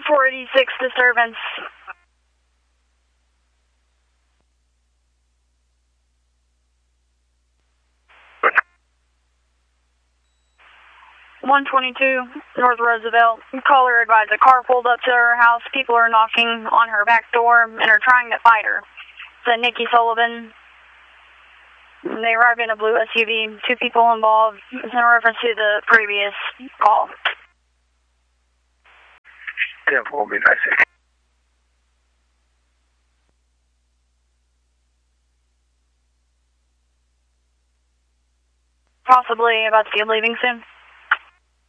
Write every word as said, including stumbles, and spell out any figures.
four eighty-six disturbance. one twenty-two North Roosevelt. Caller advised a car pulled up to her house. People are knocking on her back door and are trying to fight her. Said Nikki Sullivan. They arrived in a blue S U V. Two people involved. It's in reference to the previous call. ten four B nine six. Possibly about to be leaving soon.